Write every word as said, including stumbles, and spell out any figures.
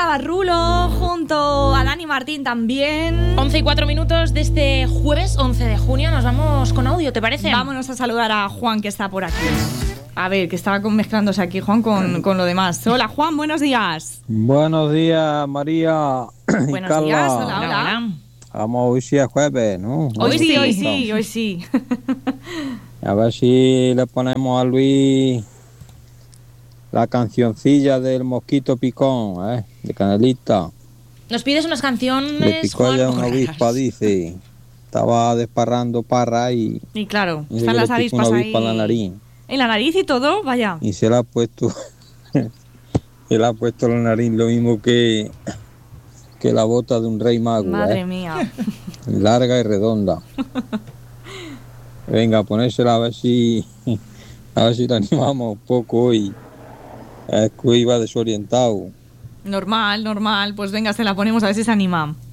Barrulo, junto a Dani Martín también. once y cuatro minutos de este jueves once de junio. Nos vamos con audio, ¿te parece? Vámonos a saludar a Juan, que está por aquí. A ver, que estaba mezclándose aquí Juan con, con lo demás. Hola Juan, buenos días. Buenos días, María. Buenos Carla. días, hola, hola. Hola. Vamos, hoy sí es jueves, ¿no? Hoy sí, hoy sí, hoy sí. A ver si le ponemos a Luis la cancioncilla del mosquito picón, ¿eh? De Canelita. Nos pides unas canciones, Le picó Juan, ya una raras. avispa, dice. Estaba desparrando parra y, Y claro, y están le las picó avispas una ahí. avispa en la nariz. En la nariz y todo, vaya. Y se le ha puesto se le ha puesto en la nariz lo mismo que que la bota de un rey mago, Madre ¿eh? mía. Larga y redonda. Venga, ponérsela a ver si a ver si la animamos un poco hoy. Es que iba desorientado. Normal, normal. Pues venga, se la ponemos a ver si se anima.